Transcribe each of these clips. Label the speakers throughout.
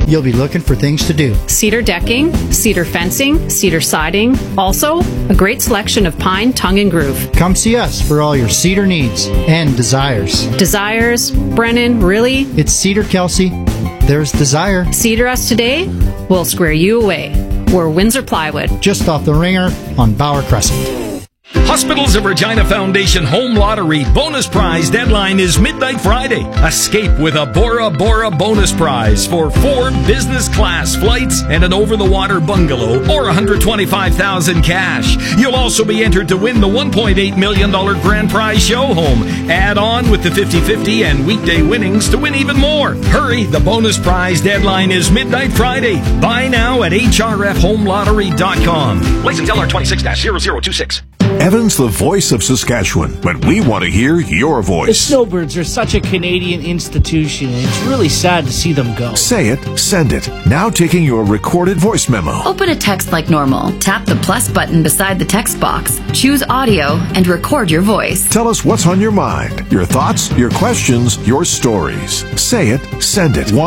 Speaker 1: you'll be looking for things to do.
Speaker 2: Cedar decking, cedar fencing, cedar siding. Also, a great selection of pine, tongue, and groove.
Speaker 1: Come see us for all your cedar needs and desires.
Speaker 2: Desires? Brennan, really?
Speaker 1: It's Cedar, Kelsey. There's desire.
Speaker 2: Cedar us today, we'll square you away. We're Windsor Plywood.
Speaker 1: Just off the Ringer on Bauer Crescent.
Speaker 3: Hospitals of Regina Foundation Home Lottery bonus prize deadline is midnight Friday. Escape with a Bora Bora bonus prize for 4 business class flights and an over-the-water bungalow or $125,000 cash. You'll also be entered to win the $1.8 million grand prize show home. Add on with the 50-50 and weekday winnings to win even more. Hurry, the bonus prize deadline is midnight Friday. Buy now at hrfhomelottery.com. License LR 26-0026.
Speaker 4: Evan's the voice of Saskatchewan, but we want to hear your
Speaker 5: The
Speaker 4: voice.
Speaker 5: Snowbirds are such a Canadian institution, and it's really sad to see them go.
Speaker 4: Say it, send it. Now taking your recorded voice memo.
Speaker 6: Open a text like normal. Tap the plus button beside the text box. Choose audio and record your voice.
Speaker 4: Tell us what's on your mind, your thoughts, your questions, your stories. Say it, send it.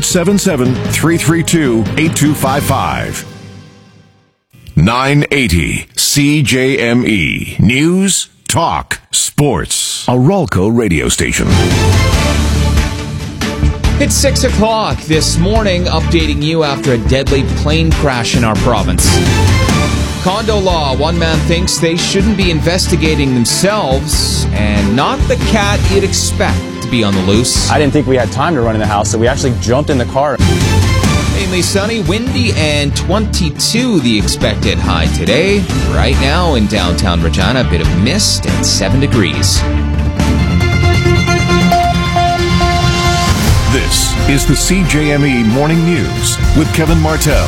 Speaker 4: 1-877-332-8255. 980 CJME News, Talk, Sports. A Ralco radio station.
Speaker 7: It's 6 o'clock this morning, updating you after a deadly plane crash in our province. Condo law. One man thinks they shouldn't be investigating themselves, and not the cat you'd expect to be on the loose.
Speaker 8: I didn't think we had time to run in the house, so we actually jumped in the car.
Speaker 7: Mainly sunny, windy, and 22 the expected high today. Right now in downtown Regina, a bit of mist and 7 degrees.
Speaker 4: This is the CJME Morning News with Kevin Martell.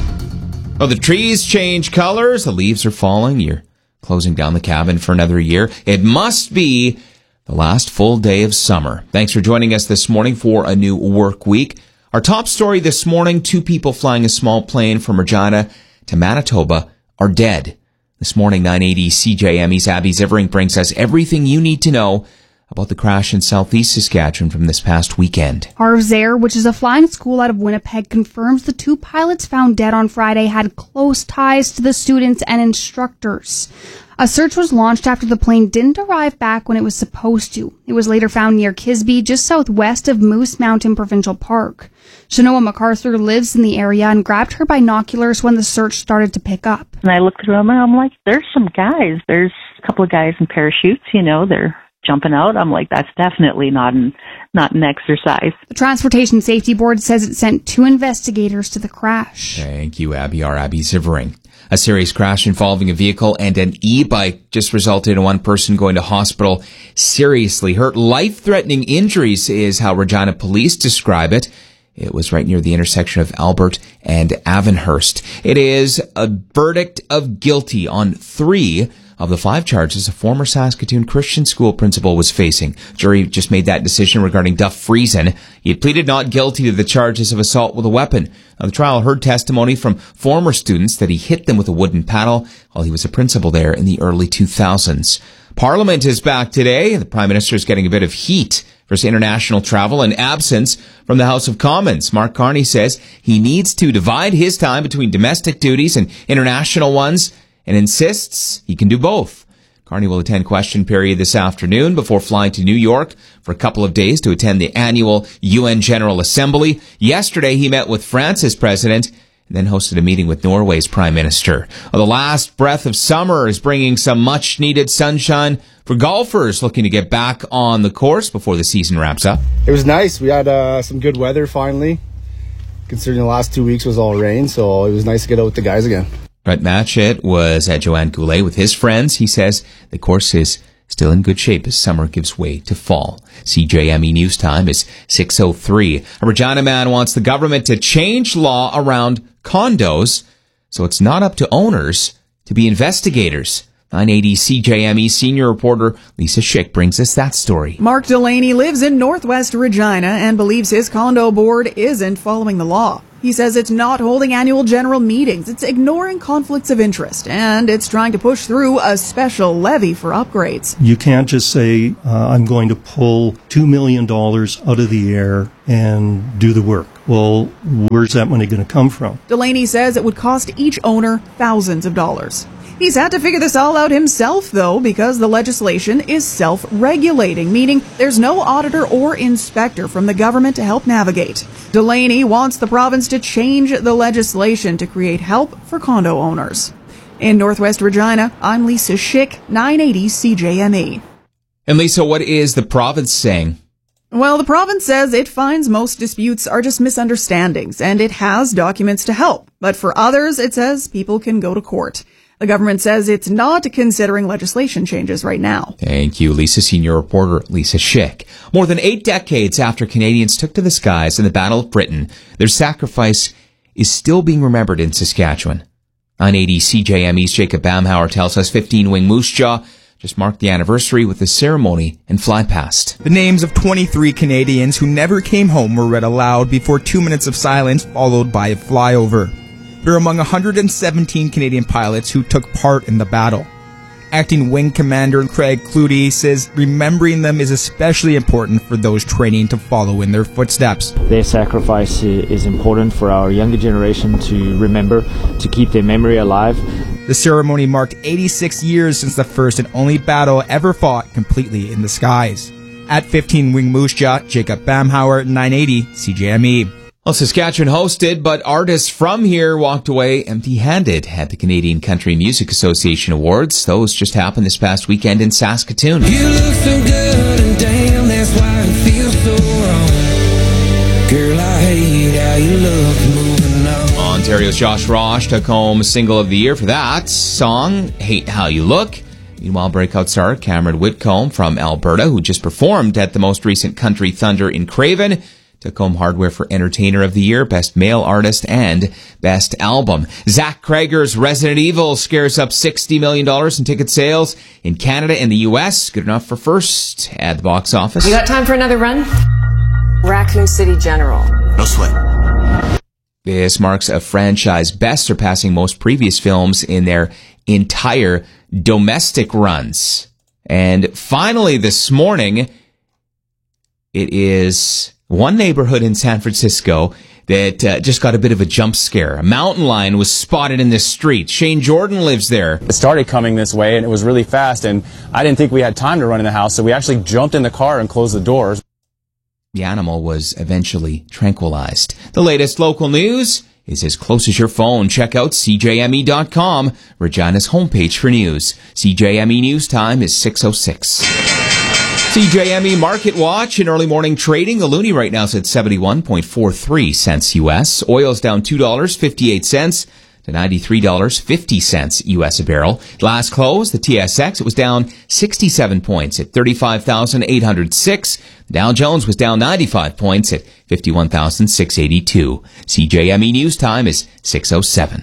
Speaker 7: Oh, the trees change colors. The leaves are falling. You're closing down the cabin for another year. It must be the last full day of summer. Thanks for joining us this morning for a new work week. Our top story this morning, 2 people flying a small plane from Regina to Manitoba are dead. This morning, 980 CJME's Abby Zivering brings us everything you need to know about the crash in southeast Saskatchewan from this past weekend.
Speaker 9: Harv's Air, which is a flying school out of Winnipeg, confirms the 2 pilots found dead on Friday had close ties to the students and instructors. A search was launched after the plane didn't arrive back when it was supposed to. It was later found near Kisby, just southwest of Moose Mountain Provincial Park. Shanoa MacArthur lives in the area and grabbed her binoculars when the search started to pick up.
Speaker 10: And I looked around and I'm like, there's some guys. There's a couple of guys in parachutes, they're jumping out. I'm like, that's definitely not an exercise.
Speaker 9: The Transportation Safety Board says it sent 2 investigators to the crash.
Speaker 7: Thank you, Abby. Our Abby Zivering. A serious crash involving a vehicle and an e-bike just resulted in one person going to hospital seriously hurt. Life-threatening injuries is how Regina police describe it. It was right near the intersection of Albert and Avonhurst. It is a verdict of guilty on 3 of the 5 charges a former Saskatoon Christian school principal was facing. Jury just made that decision regarding Duff Friesen. He had pleaded not guilty to the charges of assault with a weapon. Now, the trial heard testimony from former students that he hit them with a wooden paddle while he was a principal there in the early 2000s. Parliament is back today. The Prime Minister is getting a bit of heat for his international travel and absence from the House of Commons. Mark Carney says he needs to divide his time between domestic duties and international ones, and insists he can do both. Carney will attend question period this afternoon before flying to New York for a couple of days to attend the annual UN General Assembly. Yesterday, he met with France's president and then hosted a meeting with Norway's prime minister. Well, the last breath of summer is bringing some much-needed sunshine for golfers looking to get back on the course before the season wraps up.
Speaker 11: It was nice. We had some good weather finally, considering the last 2 weeks was all rain, so it was nice to get out with the guys again.
Speaker 7: Brett Matchett was at Joanne Goulet with his friends. He says the course is still in good shape as summer gives way to fall. CJME News Time is 6:03. A Regina man wants the government to change law around condos so it's not up to owners to be investigators. 980 CJME senior reporter Lisa Schick brings us that story.
Speaker 12: Mark Delaney lives in Northwest Regina and believes his condo board isn't following the law. He says it's not holding annual general meetings, it's ignoring conflicts of interest, and it's trying to push through a special levy for upgrades.
Speaker 13: You can't just say, I'm going to pull $2 million out of the air and do the work. Well, where's that money going to come from?
Speaker 12: Delaney says it would cost each owner thousands of dollars. He's had to figure this all out himself, though, because the legislation is self-regulating, meaning there's no auditor or inspector from the government to help navigate. Delaney wants the province to change the legislation to create help for condo owners. In Northwest Regina, I'm Lisa Schick, 980 CJME.
Speaker 7: And Lisa, what is the province saying?
Speaker 12: Well, the province says it finds most disputes are just misunderstandings, and it has documents to help. But for others, it says people can go to court. The government says it's not considering legislation changes right now.
Speaker 7: Thank you, Lisa. Senior reporter Lisa Schick. More than 8 decades after Canadians took to the skies in the Battle of Britain, their sacrifice is still being remembered in Saskatchewan. 980 CJME's Jacob Bamhauer tells us 15 Wing Moose Jaw just marked the anniversary with a ceremony and fly past.
Speaker 14: The names of 23 Canadians who never came home were read aloud before 2 minutes of silence followed by a flyover. They're among 117 Canadian pilots who took part in the battle. Acting Wing Commander Craig Clutie says remembering them is especially important for those training to follow in their footsteps.
Speaker 15: Their sacrifice is important for our younger generation to remember, to keep their memory alive.
Speaker 14: The ceremony marked 86 years since the first and only battle ever fought completely in the skies. At 15 Wing Moose Jaw, Jacob Bamhauer, 980 CJME.
Speaker 7: Well, Saskatchewan hosted, but artists from here walked away empty-handed at the Canadian Country Music Association Awards. Those just happened this past weekend in Saskatoon.
Speaker 16: You look so good, and damn, that's why it feels so wrong. Girl, I hate how you look moving on.
Speaker 7: Ontario's Josh Rosh took home Single of the Year for that song, Hate How You Look. Meanwhile, breakout star Cameron Whitcomb from Alberta, who just performed at the most recent Country Thunder in Craven, took home Hardware for Entertainer of the Year, Best Male Artist, and Best Album. Zach Krager's Resident Evil scares up $60 million in ticket sales in Canada and the U.S. Good enough for first at the box office.
Speaker 17: You got time for another run? Raccoon City General.
Speaker 7: No sweat. This marks a franchise best, surpassing most previous films in their entire domestic runs. And finally this morning, it is one neighborhood in San Francisco that just got a bit of a jump scare. A mountain lion was spotted in the street. Shane Jordan lives there.
Speaker 8: It started coming this way, and it was really fast, and I didn't think we had time to run in the house, so we actually jumped in the car and closed the doors.
Speaker 7: The animal was eventually tranquilized. The latest local news is as close as your phone. Check out CJME.com, Regina's homepage for news. CJME News Time is 6:06. CJME Market Watch in early morning trading. The loonie right now is at 71.43 cents U.S. Oil's down $2.58 to $93.50 U.S. a barrel. Last close, the TSX, it was down 67 points at 35,806. Dow Jones was down 95 points at 51,682. CJME News Time is 6:07.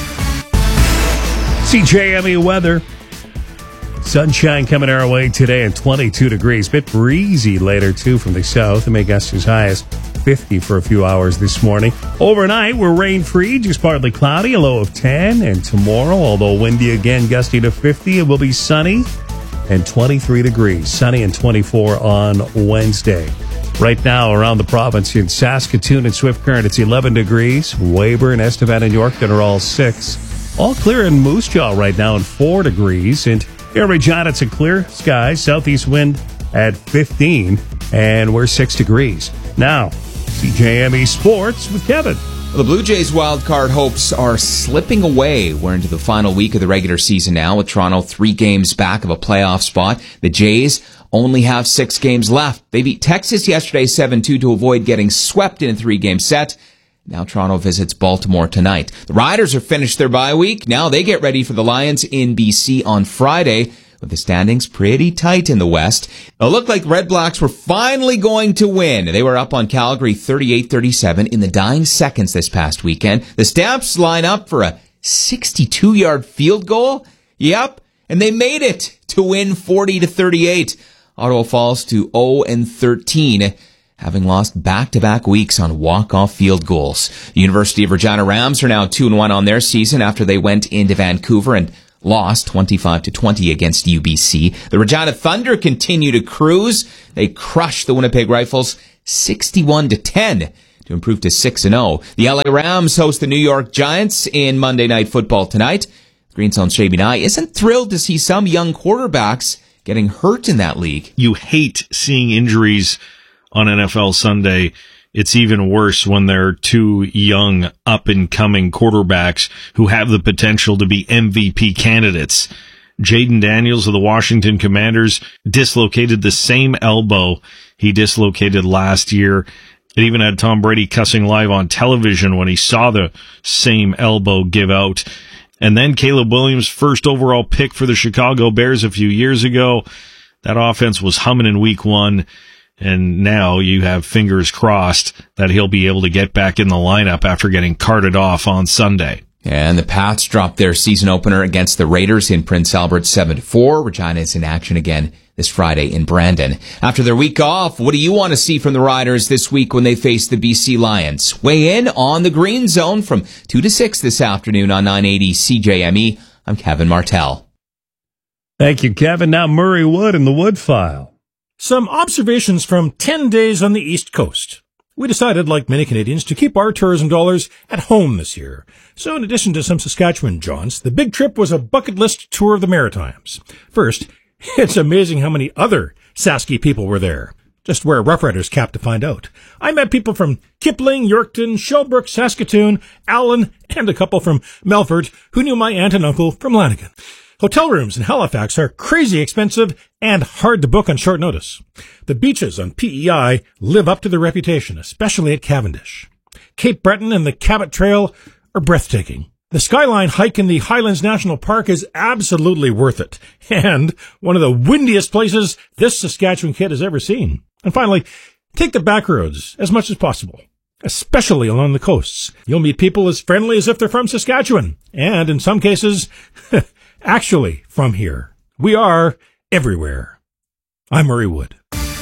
Speaker 18: CJME weather. Sunshine coming our way today at 22 degrees. Bit breezy later, too, from the south. It may gust as high as 50 for a few hours this morning. Overnight, we're rain-free, just partly cloudy, a low of 10. And tomorrow, although windy again, gusty to 50, it will be sunny and 23 degrees. Sunny and 24 on Wednesday. Right now, around the province in Saskatoon and Swift Current, it's 11 degrees. Weyburn, Estevan, and Yorkton are all 6. All clear in Moose Jaw right now and 4 degrees. And here in Regina, it's a clear sky, southeast wind at 15, and we're 6 degrees. Now, CJME Sports with Kevin.
Speaker 7: Well, the Blue Jays wildcard hopes are slipping away. We're into the final week of the regular season now, with Toronto 3 games back of a playoff spot. The Jays only have 6 games left. They beat Texas yesterday 7-2 to avoid getting swept in a 3-game set. Now Toronto visits Baltimore tonight. The Riders have finished their bye week. Now they get ready for the Lions in BC on Friday, with the standings pretty tight in the West. It looked like the Red Blacks were finally going to win. They were up on Calgary 38-37 in the dying seconds this past weekend. The Stamps line up for a 62-yard field goal. Yep, and they made it to win 40-38. Ottawa falls to 0-13. Having lost back-to-back weeks on walk-off field goals. The University of Regina Rams are now 2-1 on their season after they went into Vancouver and lost 25-20 against UBC. The Regina Thunder continue to cruise. They crushed the Winnipeg Rifles 61-10. to improve to 6-0. The LA Rams host the New York Giants in Monday Night Football tonight. Green Zone's Shavy Nye isn't thrilled to see some young quarterbacks getting hurt in that league.
Speaker 19: You hate seeing injuries on NFL Sunday. It's even worse when they're two young, up-and-coming quarterbacks who have the potential to be MVP candidates. Jaden Daniels of the Washington Commanders dislocated the same elbow he dislocated last year. It even had Tom Brady cussing live on television when he saw the same elbow give out. And then Caleb Williams, first overall pick for the Chicago Bears a few years ago. That offense was humming in week 1. And now you have fingers crossed that he'll be able to get back in the lineup after getting carted off on Sunday.
Speaker 7: And the Pats dropped their season opener against the Raiders in Prince Albert 7-4. Regina is in action again this Friday in Brandon. After their week off, what do you want to see from the Riders this week when they face the BC Lions? Weigh in on the Green Zone from 2 to 6 this afternoon on 980 CJME. I'm Kevin Martell.
Speaker 18: Thank you, Kevin. Now Murray Wood in the Wood File.
Speaker 20: Some observations from 10 days on the East Coast. We decided, like many Canadians, to keep our tourism dollars at home this year. So in addition to some Saskatchewan jaunts, the big trip was a bucket list tour of the Maritimes. First, it's amazing how many other Sasky people were there. Just wear a Rough Riders cap to find out. I met people from Kipling, Yorkton, Shellbrook, Saskatoon, Allen, and a couple from Melfort who knew my aunt and uncle from Lanigan. Hotel rooms in Halifax are crazy expensive and hard to book on short notice. The beaches on PEI live up to their reputation, especially at Cavendish. Cape Breton and the Cabot Trail are breathtaking. The Skyline hike in the Highlands National Park is absolutely worth it, and one of the windiest places this Saskatchewan kid has ever seen. And finally, take the back roads as much as possible, especially along the coasts. You'll meet people as friendly as if they're from Saskatchewan, and in some cases, actually from here. We are everywhere. I'm Murray Wood.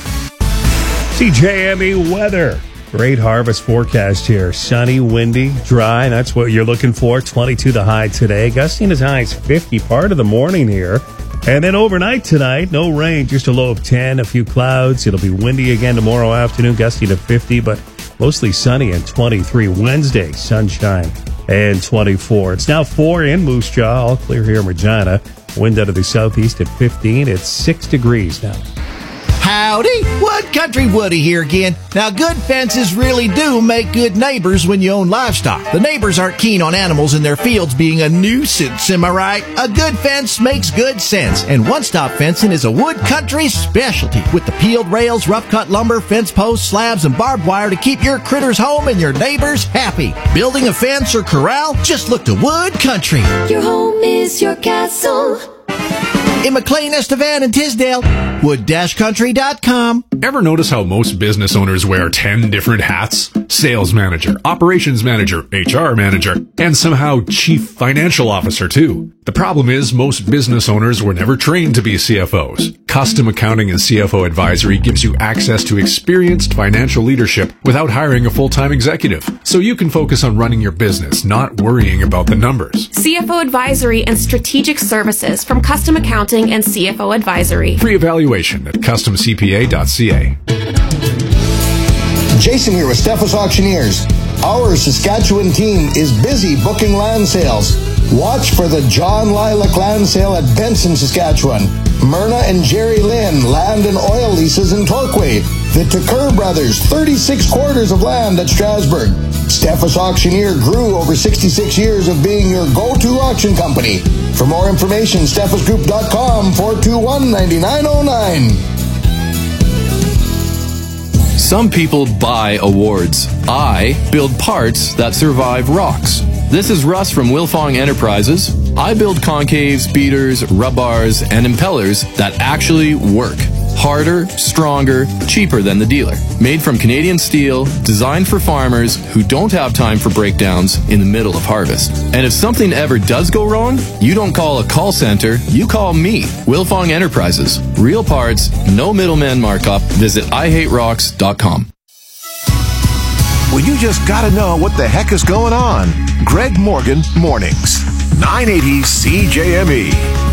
Speaker 18: CJME weather. Great harvest forecast here. Sunny, windy, dry. That's what you're looking for. 22 the high today. Gusting as high as 50 part of the morning here. And then overnight tonight, no rain, just a low of 10, a few clouds. It'll be windy again tomorrow afternoon, gusting to 50, but mostly sunny and 23. Wednesday, sunshine and 24. It's now 4 in Moose Jaw, all clear here in Regina. Wind out of the southeast at 15. It's 6 degrees now.
Speaker 21: Howdy, Wood Country Woody here again. Now, good fences really do make good neighbors when you own livestock. The neighbors aren't keen on animals in their fields being a nuisance, am I right? A good fence makes good sense, and One Stop Fencing is a Wood Country specialty with the peeled rails, rough-cut lumber, fence posts, slabs, and barbed wire to keep your critters home and your neighbors happy. Building a fence or corral? Just look to Wood Country.
Speaker 22: Your home is your castle.
Speaker 21: In McLean, Estevan, and Tisdale, wood-country.com.
Speaker 23: Ever notice how most business owners wear 10 different hats? Sales manager, operations manager, HR manager, and somehow chief financial officer too. The problem is most business owners were never trained to be CFOs. Custom Accounting and CFO Advisory gives you access to experienced financial leadership without hiring a full-time executive. So you can focus on running your business, not worrying about the numbers.
Speaker 24: CFO Advisory and Strategic Services from Custom Accounting and CFO Advisory.
Speaker 23: Free evaluation at customcpa.ca.
Speaker 25: Jason here with Steffes Auctioneers. Our Saskatchewan team is busy booking land sales. Watch for the John Lilac Land Sale at Benson, Saskatchewan. Myrna and Jerry Lynn land and oil leases in Torquay. The Tucker Brothers, 36 quarters of land at Strasbourg. Steffes Auctioneer grew over 66 years of being your go-to auction company. For more information, steffesgroup.com, 421-9909.
Speaker 26: Some people buy awards. I build parts that survive rocks. This is Russ from Wilfong Enterprises. I build concaves, beaters, rub bars, and impellers that actually work. Harder, stronger, cheaper than the dealer. Made from Canadian steel, designed for farmers who don't have time for breakdowns in the middle of harvest. And if something ever does go wrong, you don't call a call center, you call me. Wilfong Enterprises. Real parts, no middleman markup. Visit IHateRocks.com.
Speaker 4: Well, you just gotta know what the heck is going on. Greg Morgan Mornings. 980 CJME.